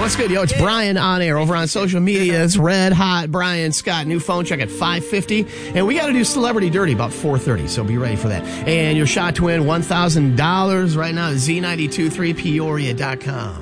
What's good, yo? It's Brian on air over on social media. It's Red Hot Brian Scott. New phone check at 5:50. And we got to do Celebrity Dirty about 4:30, so be ready for that. And your shot to win $1,000 right now at Z923Peoria.com.